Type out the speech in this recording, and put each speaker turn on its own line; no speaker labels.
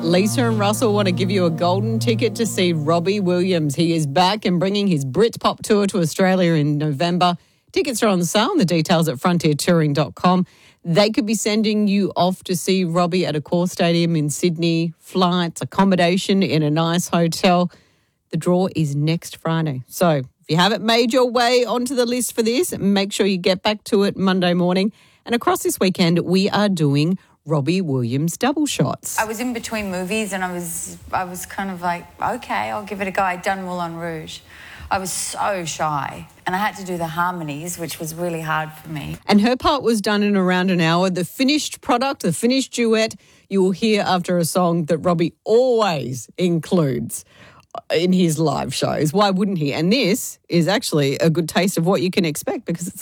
Lisa and Russell want to give you a golden ticket to see Robbie Williams. He is back and bringing his Britpop tour to Australia in November. Tickets are on sale and the details at frontiertouring.com. They could be sending you off to see Robbie at a core stadium in Sydney, flights, accommodation in a nice hotel. The draw is next Friday. So if you haven't made your way onto the list for this, make sure you get back to it Monday morning. And across this weekend, we are doing Robbie Williams double shots.
I was in between movies and I was kind of like, okay, I'll give it a go. I'd done Moulin Rouge. I was so shy and I had to do the harmonies, which was really hard for me.
And her part was done in around an hour. The finished product, the finished duet, you will hear after a song that Robbie always includes in his live shows. Why wouldn't he? And this is actually a good taste of what you can expect because it's